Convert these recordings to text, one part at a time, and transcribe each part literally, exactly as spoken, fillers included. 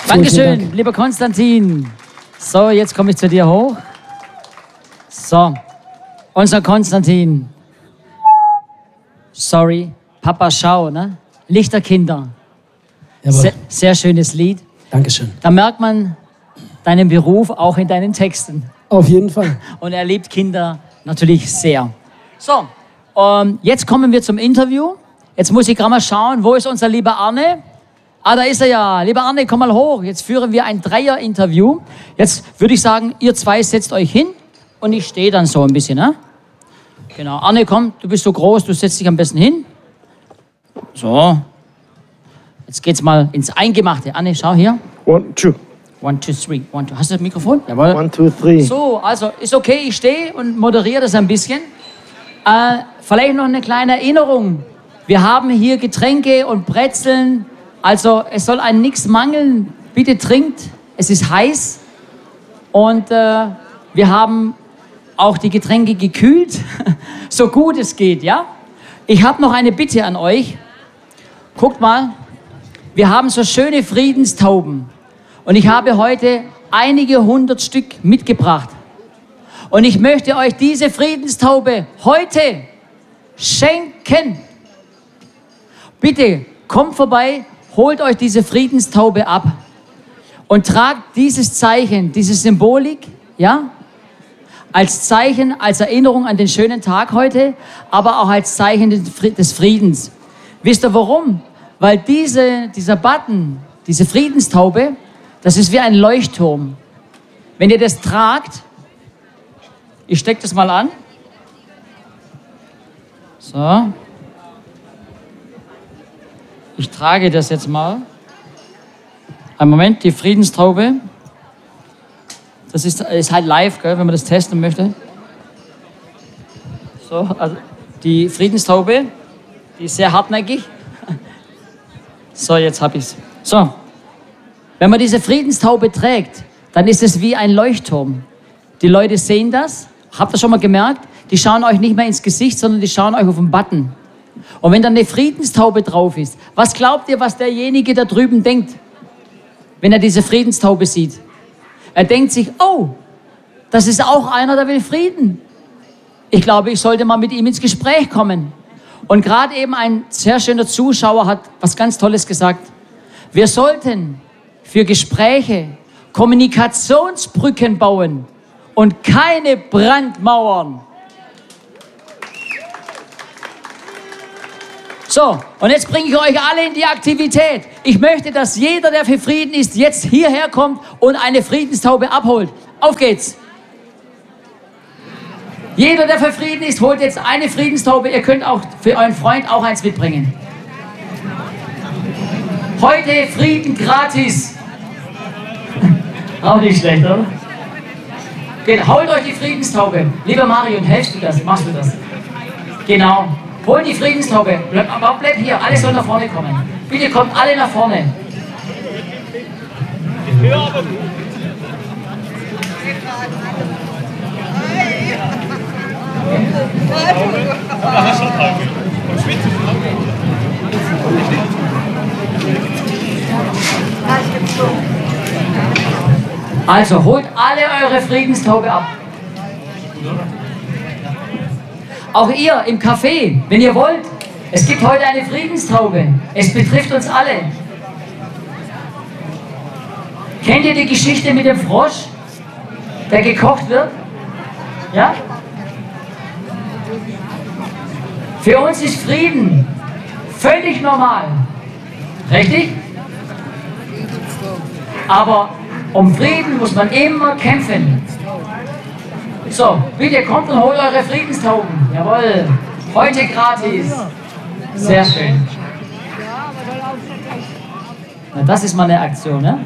Dankeschön, Dank. Lieber Konstantin. So, jetzt komme ich zu dir hoch. So, unser Konstantin. Sorry, Papa schau, ne? Lichterkinder. Sehr, sehr schönes Lied. Dankeschön. Da merkt man deinen Beruf auch in deinen Texten. Auf jeden Fall. Und er liebt Kinder natürlich sehr. So, ähm, jetzt kommen wir zum Interview. Jetzt muss ich gerade mal schauen, wo ist unser lieber Arne? Ah, da ist er ja. Lieber Arne, komm mal hoch. Jetzt führen wir ein Dreier-Interview. Jetzt würde ich sagen, ihr zwei setzt euch hin und ich stehe dann so ein bisschen, ne? Genau. Arne, komm, du bist so groß, du setzt dich am besten hin. So. Jetzt geht's mal ins Eingemachte. Arne, schau hier. One, two. One, two, three. One, two. Hast du das Mikrofon? Jawohl. One, two, three. So, also ist okay, ich stehe und moderiere das ein bisschen. Äh, vielleicht noch eine kleine Erinnerung. Wir haben hier Getränke und Brezeln. Also es soll an nichts mangeln. Bitte trinkt. Es ist heiß. Und äh, wir haben auch die Getränke gekühlt. So gut es geht, ja? Ich habe noch eine Bitte an euch. Guckt mal. Wir haben so schöne Friedenstauben. Und ich habe heute einige hundert Stück mitgebracht. Und ich möchte euch diese Friedenstaube heute schenken. Bitte kommt vorbei, holt euch diese Friedenstaube ab und tragt dieses Zeichen, diese Symbolik, ja, als Zeichen, als Erinnerung an den schönen Tag heute, aber auch als Zeichen des Friedens. Wisst ihr warum? Weil diese, dieser Button, diese Friedenstaube, das ist wie ein Leuchtturm. Wenn ihr das tragt, ich stecke das mal an. So. Ich trage das jetzt mal. Einen Moment, die Friedenstaube. Das ist, ist halt live, gell, wenn man das testen möchte. So, also die Friedenstaube, die ist sehr hartnäckig. So, jetzt habe ich es. So, wenn man diese Friedenstaube trägt, dann ist es wie ein Leuchtturm. Die Leute sehen das. Habt ihr schon mal gemerkt? Die schauen euch nicht mehr ins Gesicht, sondern die schauen euch auf den Button. Und wenn dann eine Friedenstaube drauf ist, was glaubt ihr, was derjenige da drüben denkt, wenn er diese Friedenstaube sieht? Er denkt sich, oh, das ist auch einer, der will Frieden. Ich glaube, ich sollte mal mit ihm ins Gespräch kommen. Und gerade eben ein sehr schöner Zuschauer hat was ganz Tolles gesagt. Wir sollten für Gespräche Kommunikationsbrücken bauen und keine Brandmauern. So, und jetzt bringe ich euch alle in die Aktivität. Ich möchte, dass jeder, der für Frieden ist, jetzt hierher kommt und eine Friedenstaube abholt. Auf geht's. Jeder, der für Frieden ist, holt jetzt eine Friedenstaube. Ihr könnt auch für euren Freund auch eins mitbringen. Heute Frieden gratis. Auch nicht schlecht, oder? Geht, holt euch die Friedenstaube. Lieber Marion, helfst du das? Machst du das? Genau. Holt die Friedenstaube. Bleib, aber bleib hier. Alle sollen nach vorne kommen. Bitte kommt alle nach vorne. Also holt alle eure Friedenstaube ab. Auch ihr im Café, wenn ihr wollt. Es gibt heute eine Friedenstaube. Es betrifft uns alle. Kennt ihr die Geschichte mit dem Frosch, der gekocht wird? Ja? Für uns ist Frieden völlig normal. Richtig? Aber um Frieden muss man immer kämpfen. So, bitte kommt und holt eure Friedenstauben. Jawohl. Heute gratis. Sehr schön. Na, das ist mal eine Aktion, ne?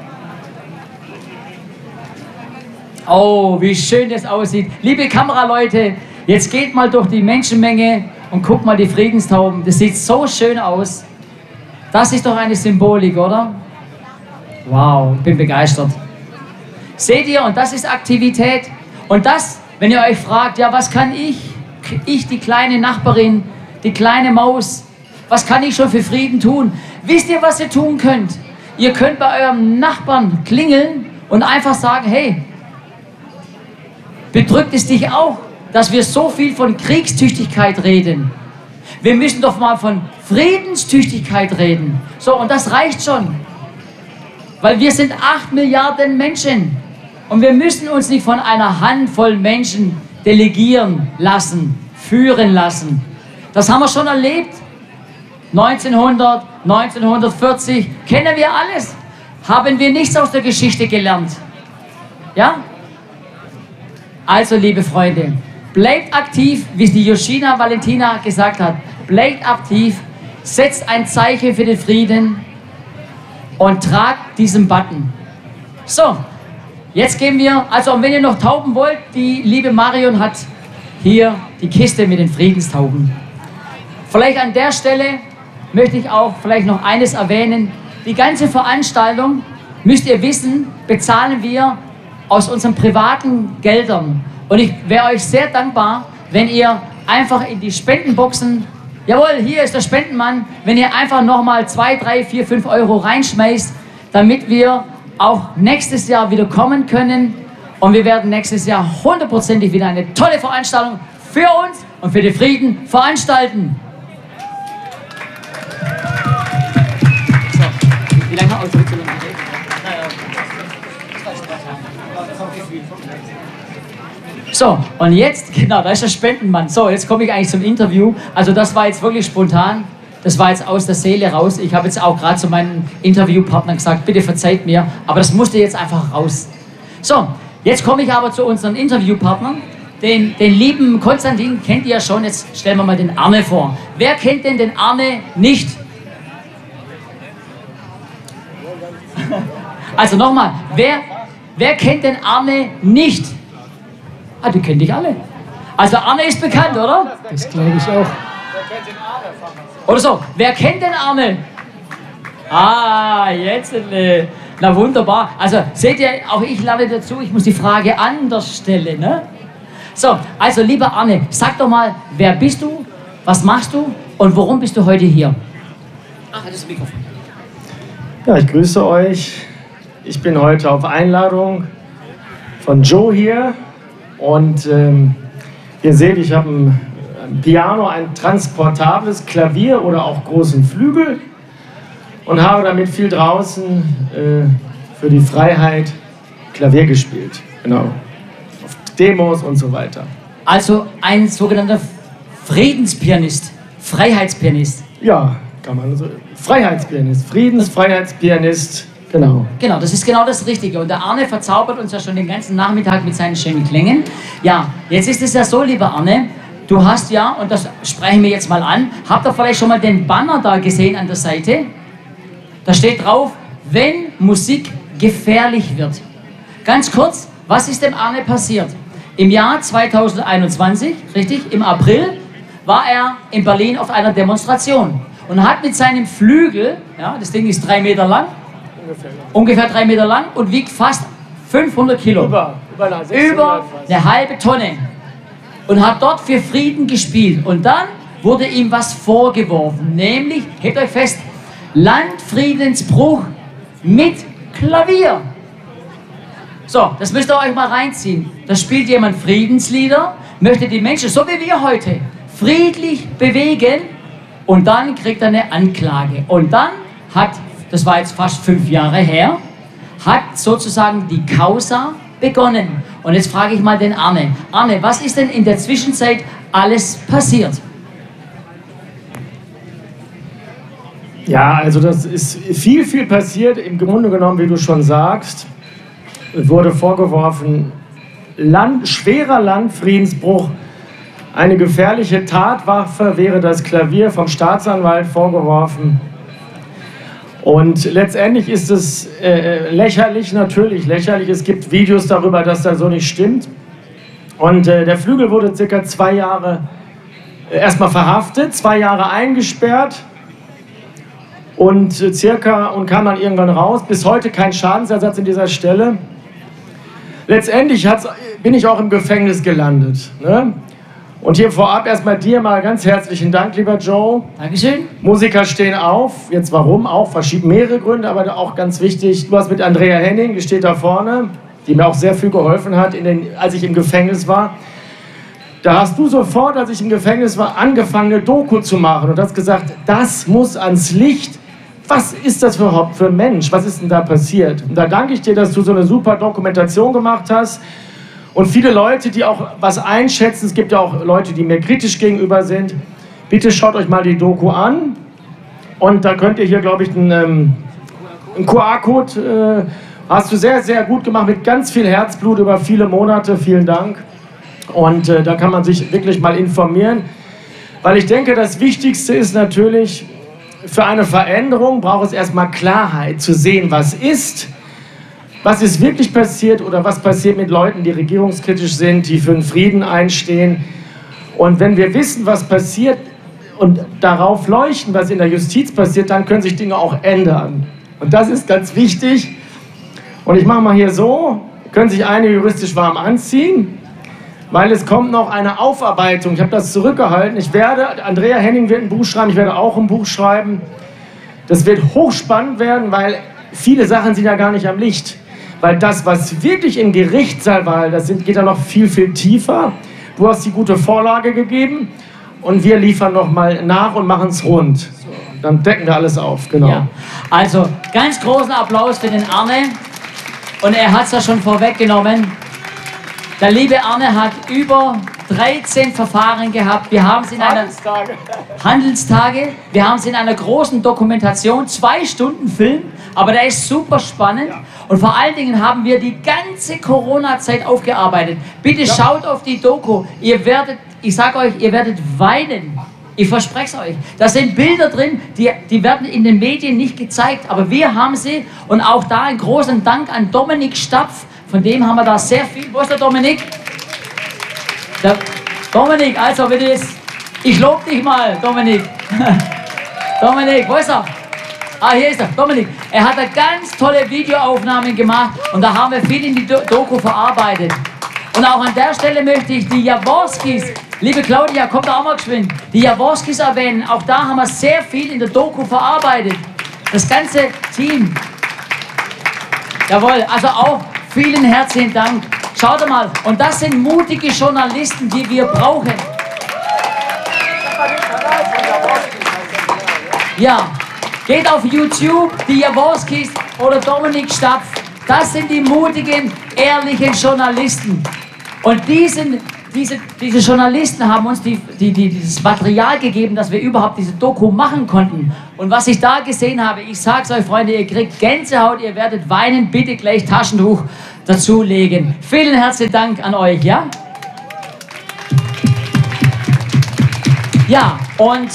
Oh, wie schön das aussieht. Liebe Kameraleute, jetzt geht mal durch die Menschenmenge und guckt mal die Friedenstauben. Das sieht so schön aus. Das ist doch eine Symbolik, oder? Wow, ich bin begeistert. Seht ihr, und das ist Aktivität. Und das, wenn ihr euch fragt, ja, was kann ich, ich, die kleine Nachbarin, die kleine Maus, was kann ich schon für Frieden tun? Wisst ihr, was ihr tun könnt? Ihr könnt bei eurem Nachbarn klingeln und einfach sagen, hey, bedrückt es dich auch, dass wir so viel von Kriegstüchtigkeit reden? Wir müssen doch mal von Friedenstüchtigkeit reden. So, und das reicht schon. Weil wir sind acht Milliarden Menschen. Und wir müssen uns nicht von einer Handvoll Menschen delegieren lassen, führen lassen. Das haben wir schon erlebt. neunzehnhundert, neunzehnhundertvierzig, kennen wir alles. Haben wir nichts aus der Geschichte gelernt. Ja? Also, liebe Freunde, bleibt aktiv, wie es die Yoshina Valentina gesagt hat. Bleibt aktiv, setzt ein Zeichen für den Frieden und tragt diesen Button. So, jetzt gehen wir, also und wenn ihr noch Tauben wollt, die liebe Marion hat hier die Kiste mit den Friedenstauben. Vielleicht an der Stelle möchte ich auch vielleicht noch eines erwähnen. Die ganze Veranstaltung, müsst ihr wissen, bezahlen wir aus unseren privaten Geldern. Und ich wäre euch sehr dankbar, wenn ihr einfach in die Spendenboxen, jawohl, hier ist der Spendenmann, wenn ihr einfach nochmal zwei, drei, vier, fünf Euro reinschmeißt, damit wir auch nächstes Jahr wieder kommen können. Und wir werden nächstes Jahr hundertprozentig wieder eine tolle Veranstaltung für uns und für den Frieden veranstalten. So, wie lange auch so lange? So, und jetzt, genau, da ist der Spendenmann. So, jetzt komme ich eigentlich zum Interview. Also das war jetzt wirklich spontan. Das war jetzt aus der Seele raus. Ich habe jetzt auch gerade zu meinen Interviewpartnern gesagt, bitte verzeiht mir, aber das musste jetzt einfach raus. So, jetzt komme ich aber zu unseren Interviewpartnern. Den, den lieben Konstantin kennt ihr ja schon. Jetzt stellen wir mal den Arne vor. Wer kennt denn den Arne nicht? Also nochmal, wer, wer kennt den Arne nicht? Ah, die kennt dich alle. Also Arne ist bekannt, oder? Das glaube ich auch. Wer kennt den Arne? Oder so, wer kennt den Arne? Ah, jetzt. Äh, na wunderbar. Also seht ihr, auch ich lerne dazu, ich muss die Frage anders stellen. Ne? So, also lieber Arne, sag doch mal, wer bist du, was machst du und warum bist du heute hier? Ach, das ist das Mikrofon. Ja, ich grüße euch. Ich bin heute auf Einladung von Joe hier. Und ähm, ihr seht, ich habe ein, ein Piano, ein transportables Klavier oder auch großen Flügel und habe damit viel draußen äh, für die Freiheit Klavier gespielt. Genau. Auf Demos und so weiter. Also ein sogenannter Friedenspianist, Freiheitspianist. Ja, kann man so. Freiheitspianist, Friedensfreiheitspianist. Genau. Genau, das ist genau das Richtige. Und der Arne verzaubert uns ja schon den ganzen Nachmittag mit seinen schönen Klängen. Ja, jetzt ist es ja so, lieber Arne, du hast ja, und das sprechen wir jetzt mal an, habt ihr vielleicht schon mal den Banner da gesehen an der Seite? Da steht drauf, wenn Musik gefährlich wird. Ganz kurz, was ist dem Arne passiert? Im Jahr zweitausendeinundzwanzig, richtig, im April, war er in Berlin auf einer Demonstration und hat mit seinem Flügel, ja, das Ding ist drei Meter lang, Ungefähr, ja. Ungefähr drei Meter lang und wiegt fast fünfhundert Kilo. Über, über, eine, über eine halbe Tonne. Und hat dort für Frieden gespielt. Und dann wurde ihm was vorgeworfen. Nämlich, hebt euch fest, Landfriedensbruch mit Klavier. So, das müsst ihr euch mal reinziehen. Da spielt jemand Friedenslieder, möchte die Menschen, so wie wir heute, friedlich bewegen. Und dann kriegt er eine Anklage. Und dann hat, das war jetzt fast fünf Jahre her, hat sozusagen die Causa begonnen. Und jetzt frage ich mal den Arne. Arne, was ist denn in der Zwischenzeit alles passiert? Ja, also das ist viel, viel passiert. Im Grunde genommen, wie du schon sagst, wurde vorgeworfen, Land, schwerer Landfriedensbruch. Eine gefährliche Tatwaffe wäre das Klavier vom Staatsanwalt vorgeworfen. Und letztendlich ist es äh, lächerlich, natürlich lächerlich. Es gibt Videos darüber, dass das so nicht stimmt. Und äh, der Flügel wurde circa zwei Jahre äh, erstmal verhaftet, zwei Jahre eingesperrt und äh, circa und kam dann irgendwann raus. Bis heute kein Schadensersatz an dieser Stelle. Letztendlich hat's, bin ich auch im Gefängnis gelandet. Ne? Und hier vorab erstmal dir mal ganz herzlichen Dank, lieber Joe. Dankeschön. Musiker stehen auf. Jetzt warum auch? Verschieden mehrere Gründe, aber auch ganz wichtig. Du hast mit Andrea Henning, die steht da vorne, die mir auch sehr viel geholfen hat, in den, als ich im Gefängnis war. Da hast du sofort, als ich im Gefängnis war, angefangen, eine Doku zu machen und hast gesagt, das muss ans Licht. Was ist das für, für ein Mensch? Was ist denn da passiert? Und da danke ich dir, dass du so eine super Dokumentation gemacht hast. Und viele Leute, die auch was einschätzen, es gibt ja auch Leute, die mir kritisch gegenüber sind, bitte schaut euch mal die Doku an. Und da könnt ihr hier, glaube ich, einen, ähm, einen Q R-Code, äh, hast du sehr, sehr gut gemacht, mit ganz viel Herzblut über viele Monate. Vielen Dank. Und äh, da kann man sich wirklich mal informieren. Weil ich denke, das Wichtigste ist natürlich, für eine Veränderung braucht es erstmal Klarheit, zu sehen, was ist. Was ist wirklich passiert oder was passiert mit Leuten, die regierungskritisch sind, die für den Frieden einstehen. Und wenn wir wissen, was passiert und darauf leuchten, was in der Justiz passiert, dann können sich Dinge auch ändern. Und das ist ganz wichtig. Und ich mache mal hier so, können sich einige juristisch warm anziehen, weil es kommt noch eine Aufarbeitung. Ich habe das zurückgehalten. Ich werde, Andrea Henning wird ein Buch schreiben, ich werde auch ein Buch schreiben. Das wird hochspannend werden, weil viele Sachen sind ja gar nicht am Licht. Weil das, was wirklich im Gerichtssaal war, das sind, geht ja noch viel, viel tiefer. Du hast die gute Vorlage gegeben und wir liefern noch mal nach und machen es rund. So, dann decken wir alles auf, genau. Ja. Also, ganz großen Applaus für den Arne. Und er hat es ja schon vorweggenommen. Der liebe Arne hat über dreizehn Verfahren gehabt. Wir haben es in einer Handelstage. Handelstage. Wir haben es in einer großen Dokumentation, zwei Stunden Film, aber der ist super spannend. Ja. Und vor allen Dingen haben wir die ganze Corona-Zeit aufgearbeitet. Bitte ja. Schaut auf die Doku. Ihr werdet, ich sage euch, ihr werdet weinen. Ich verspreche es euch. Da sind Bilder drin, die, die werden in den Medien nicht gezeigt, aber wir haben sie. Und auch da einen großen Dank an Dominik Stapf. Von dem haben wir da sehr viel. Wo ist der Dominik? Der Dominik, also bitte jetzt. Ich lobe dich mal, Dominik. Dominik, wo ist er? Ah, hier ist er, Dominik. Er hat da ganz tolle Videoaufnahmen gemacht und da haben wir viel in die Doku verarbeitet. Und auch an der Stelle möchte ich die Jaworskis, liebe Claudia, kommt da auch mal geschwind, die Jaworskis erwähnen. Auch da haben wir sehr viel in der Doku verarbeitet. Das ganze Team. Jawohl, also auch vielen herzlichen Dank. Schaut mal, und das sind mutige Journalisten, die wir brauchen. Ja, geht auf YouTube, die Jaworskis oder Dominik Stapf. Das sind die mutigen, ehrlichen Journalisten. Und diesen, diese, diese Journalisten haben uns die, die, die, dieses Material gegeben, dass wir überhaupt diese Doku machen konnten. Und was ich da gesehen habe, ich sag's euch, Freunde, ihr kriegt Gänsehaut, ihr werdet weinen, bitte gleich Taschentuch dazulegen. Vielen herzlichen Dank an euch, ja? Ja, und,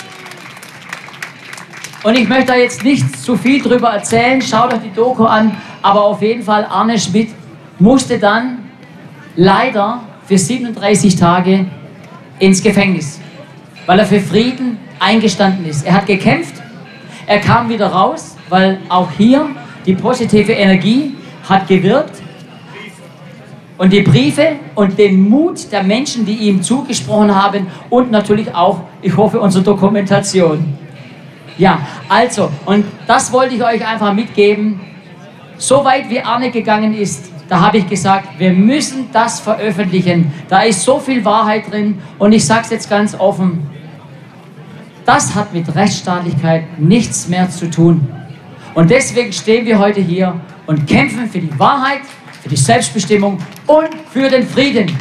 und ich möchte da jetzt nicht zu viel drüber erzählen, schaut euch die Doku an, aber auf jeden Fall, Arne Schmidt musste dann leider für siebenunddreißig Tage ins Gefängnis, weil er für Frieden eingestanden ist. Er hat gekämpft, er kam wieder raus, weil auch hier die positive Energie hat gewirkt und die Briefe und den Mut der Menschen, die ihm zugesprochen haben und natürlich auch, ich hoffe, unsere Dokumentation. Ja, also, und das wollte ich euch einfach mitgeben. So weit wie Arne gegangen ist, da habe ich gesagt, wir müssen das veröffentlichen. Da ist so viel Wahrheit drin und ich sage es jetzt ganz offen, das hat mit Rechtsstaatlichkeit nichts mehr zu tun. Und deswegen stehen wir heute hier und kämpfen für die Wahrheit, für die Selbstbestimmung und für den Frieden.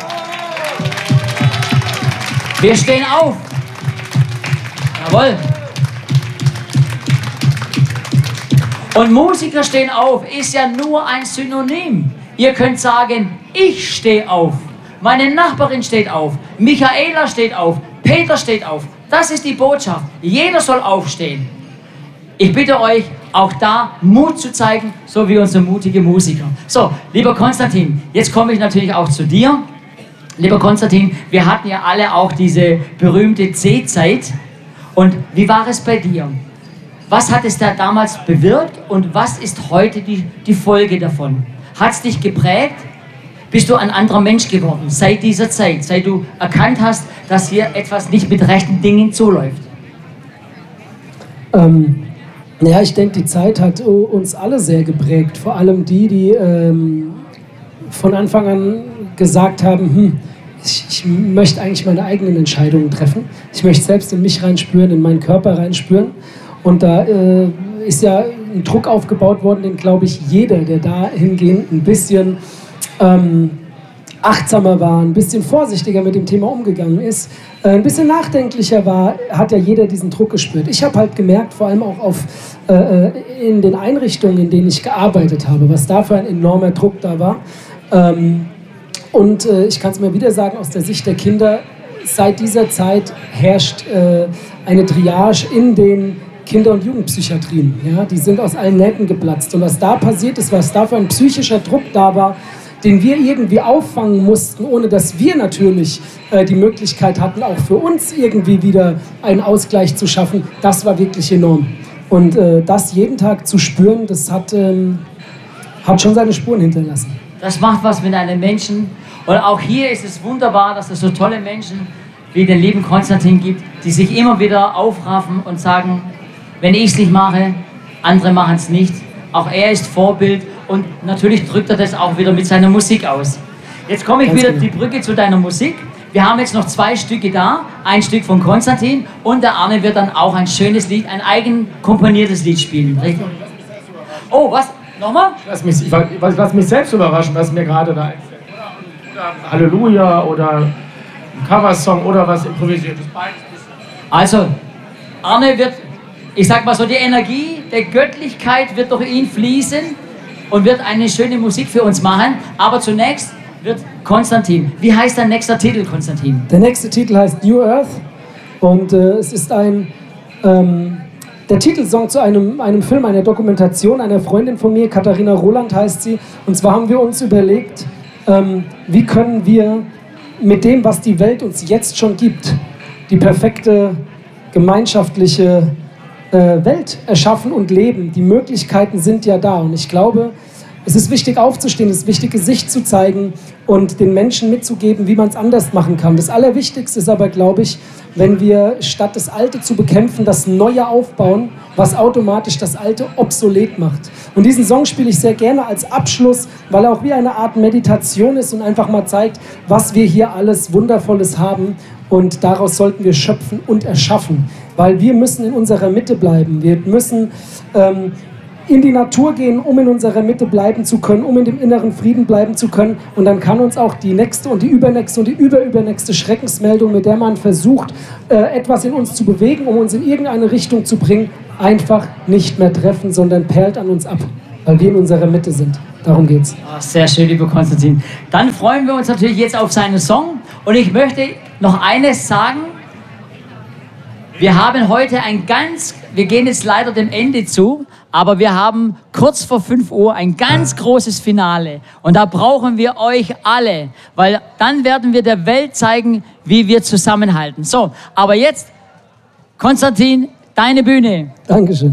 Wir stehen auf. Jawohl. Und Musiker stehen auf ist ja nur ein Synonym. Ihr könnt sagen, ich stehe auf, meine Nachbarin steht auf, Michaela steht auf, Peter steht auf. Das ist die Botschaft. Jeder soll aufstehen. Ich bitte euch, auch da Mut zu zeigen, so wie unsere mutige Musiker. So, lieber Konstantin, jetzt komme ich natürlich auch zu dir. Lieber Konstantin, wir hatten ja alle auch diese berühmte C-Zeit. Und wie war es bei dir? Was hat es da damals bewirkt und was ist heute die, die Folge davon? Hat es dich geprägt? bist du ein anderer Mensch geworden seit dieser Zeit, seit du erkannt hast, dass hier etwas nicht mit rechten Dingen zuläuft? Ähm, ja, ich denke, die Zeit hat uns alle sehr geprägt. Vor allem die, die ähm, von Anfang an gesagt haben, hm, ich, ich möchte eigentlich meine eigenen Entscheidungen treffen. Ich möchte selbst in mich reinspüren, in meinen Körper reinspüren. Und da äh, ist ja ein Druck aufgebaut worden, den, glaube ich, jeder, der da hingehend ein bisschen ähm, achtsamer war, ein bisschen vorsichtiger mit dem Thema umgegangen ist, äh, ein bisschen nachdenklicher war, hat ja jeder diesen Druck gespürt. Ich habe halt gemerkt, vor allem auch auf, äh, in den Einrichtungen, in denen ich gearbeitet habe, was da für ein enormer Druck da war. Ähm, und äh, ich kann es mir wieder sagen, aus der Sicht der Kinder, seit dieser Zeit herrscht äh, eine Triage in den Kinder- und Jugendpsychiatrien. Ja? Die sind aus allen Nähten geplatzt. Und was da passiert ist, was da für ein psychischer Druck da war, den wir irgendwie auffangen mussten, ohne dass wir natürlich äh, die Möglichkeit hatten, auch für uns irgendwie wieder einen Ausgleich zu schaffen, das war wirklich enorm. Und äh, das jeden Tag zu spüren, das hat, ähm, hat schon seine Spuren hinterlassen. Das macht was mit einem Menschen. Und auch hier ist es wunderbar, dass es so tolle Menschen wie den lieben Konstantin gibt, die sich immer wieder aufraffen und sagen, wenn ich es nicht mache, andere machen es nicht. Auch er ist Vorbild und natürlich drückt er das auch wieder mit seiner Musik aus. Jetzt komme ich Ganz wieder genau. die Brücke zu deiner Musik. Wir haben jetzt noch zwei Stücke da, ein Stück von Konstantin und der Arne wird dann auch ein schönes Lied, ein eigen komponiertes Lied spielen. Richtig? Oh, was? Nochmal? Lass mich, ich, ich lass mich selbst überraschen, was mir gerade da einfällt. Oder, oder Halleluja oder ein Coversong oder was improvisiertes. Also, Arne wird, ich sag mal so, die Energie der Göttlichkeit wird durch ihn fließen und wird eine schöne Musik für uns machen. Aber zunächst wird Konstantin. Wie heißt dein nächster Titel, Konstantin? Der nächste Titel heißt New Earth und äh, es ist ein, ähm, der Titelsong zu einem, einem Film, einer Dokumentation einer Freundin von mir, Katharina Roland heißt sie. Und zwar haben wir uns überlegt, ähm, wie können wir mit dem, was die Welt uns jetzt schon gibt, die perfekte gemeinschaftliche äh, Welt erschaffen und leben. Die Möglichkeiten sind ja da und ich glaube, es ist wichtig aufzustehen, es ist wichtig, Gesicht zu zeigen und den Menschen mitzugeben, wie man es anders machen kann. Das Allerwichtigste ist aber, glaube ich, wenn wir statt das Alte zu bekämpfen, das Neue aufbauen, was automatisch das Alte obsolet macht. Und diesen Song spiele ich sehr gerne als Abschluss, weil er auch wie eine Art Meditation ist und einfach mal zeigt, was wir hier alles Wundervolles haben. Und daraus sollten wir schöpfen und erschaffen, weil wir müssen in unserer Mitte bleiben. Wir müssen ähm, in die Natur gehen, um in unserer Mitte bleiben zu können, um in dem inneren Frieden bleiben zu können. Und dann kann uns auch die nächste und die übernächste und die überübernächste Schreckensmeldung, mit der man versucht, äh, etwas in uns zu bewegen, um uns in irgendeine Richtung zu bringen, einfach nicht mehr treffen, sondern perlt an uns ab, weil wir in unserer Mitte sind. Darum geht's. Oh, sehr schön, lieber Konstantin. Dann freuen wir uns natürlich jetzt auf seinen Song. Und ich möchte noch eines sagen. Wir haben heute ein ganz, wir gehen jetzt leider dem Ende zu, aber wir haben kurz vor fünf Uhr ein ganz großes Finale. Und da brauchen wir euch alle, weil dann werden wir der Welt zeigen, wie wir zusammenhalten. So, aber jetzt, Konstantin, deine Bühne. Dankeschön.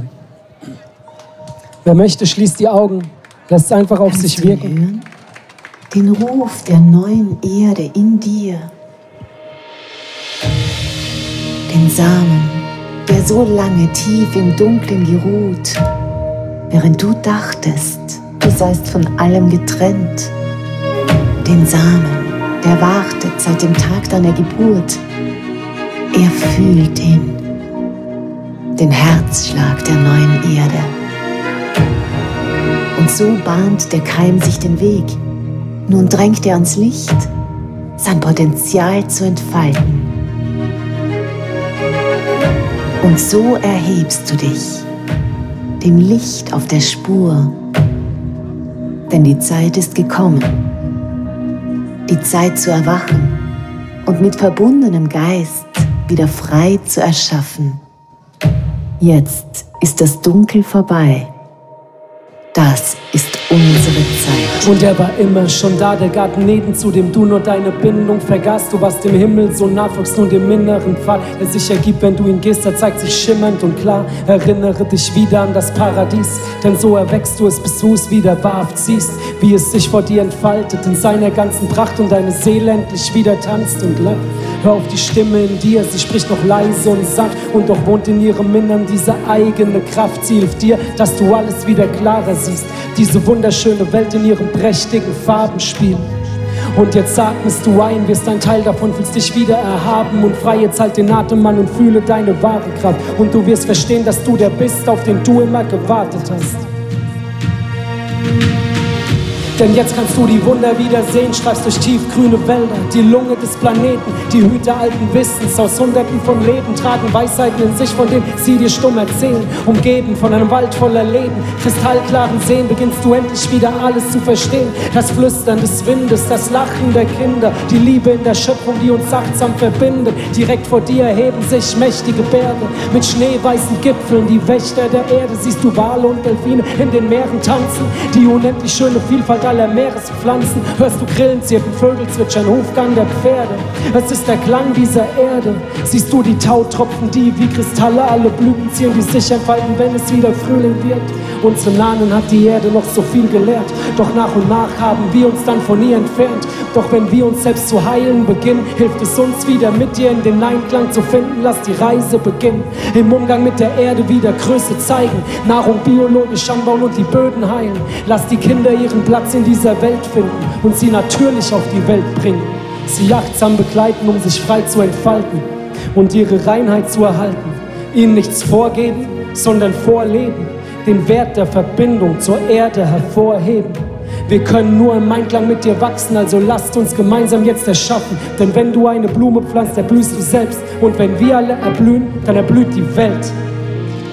Wer möchte, schließt die Augen, lässt es einfach auf Kannst sich du wirken. hören? Den Ruf der neuen Erde in dir. Den Samen, der so lange tief im Dunkeln geruht, während du dachtest, du seist von allem getrennt. Den Samen, der wartet seit dem Tag deiner Geburt. Er fühlt ihn, den Herzschlag der neuen Erde. Und so bahnt der Keim sich den Weg. Nun drängt er ans Licht, sein Potenzial zu entfalten. Und so erhebst du dich, dem Licht auf der Spur. Denn die Zeit ist gekommen, die Zeit zu erwachen und mit verbundenem Geist wieder frei zu erschaffen. Jetzt ist das Dunkel vorbei. Das ist unsere Zeit. Und er war immer schon da, der Garten Eden, zu dem du nur deine Bindung vergaßt. Du warst dem Himmel so nah, folgst nun dem inneren Pfad, der sich ergibt, wenn du ihn gehst, er zeigt sich schimmernd und klar. Erinnere dich wieder an das Paradies, denn so erwächst du es, bis du es wieder wahrhaft siehst, wie es sich vor dir entfaltet in seiner ganzen Pracht und deine Seele endlich wieder tanzt und lacht. Hör auf die Stimme in dir, sie spricht noch leise und sacht, und doch wohnt in ihrem Innern diese eigene Kraft. Sie hilft dir, dass du alles wieder klarer siehst, diese wunderschöne Welt in ihren prächtigen Farbenspiel. Und jetzt atmest du ein, wirst ein Teil davon, fühlst dich wieder erhaben und frei. Jetzt halt den Atem an und fühle deine wahre Kraft. Und du wirst verstehen, dass du der bist, auf den du immer gewartet hast. Denn jetzt kannst du die Wunder wiedersehen, streifst durch tiefgrüne Wälder, die Lunge des Planeten, die Hüter alten Wissens, aus Hunderten von Leben tragen Weisheiten in sich, von denen sie dir stumm erzählen. Umgeben von einem Wald voller Leben, kristallklaren Seen, beginnst du endlich wieder alles zu verstehen. Das Flüstern des Windes, das Lachen der Kinder, die Liebe in der Schöpfung, die uns achtsam verbindet. Direkt vor dir erheben sich mächtige Berge mit schneeweißen Gipfeln, die Wächter der Erde. Siehst du Wale und Delfine in den Meeren tanzen, die unendlich schöne Vielfalt aller Meerespflanzen. Hörst du Grillen zirpen, Vögel zwitschern, Hufgang der Pferde. Es ist der Klang dieser Erde. Siehst du die Tautropfen, die wie Kristalle alle Blüten ziehen, die sich entfalten, wenn es wieder Frühling wird. Unseren Ahnen hat die Erde noch so viel gelehrt, doch nach und nach haben wir uns dann von ihr entfernt. Doch wenn wir uns selbst zu heilen beginnen, hilft es uns wieder mit dir in den Einklang zu finden. Lass die Reise beginnen, im Umgang mit der Erde wieder Größe zeigen, Nahrung biologisch anbauen und die Böden heilen. Lass die Kinder ihren Platz in dieser Welt finden und sie natürlich auf die Welt bringen. Sie achtsam begleiten, um sich frei zu entfalten und ihre Reinheit zu erhalten. Ihnen nichts vorgeben, sondern vorleben, den Wert der Verbindung zur Erde hervorheben. Wir können nur im Einklang mit dir wachsen, also lasst uns gemeinsam jetzt erschaffen. Denn wenn du eine Blume pflanzt, erblühst du selbst. Und wenn wir alle erblühen, dann erblüht die Welt.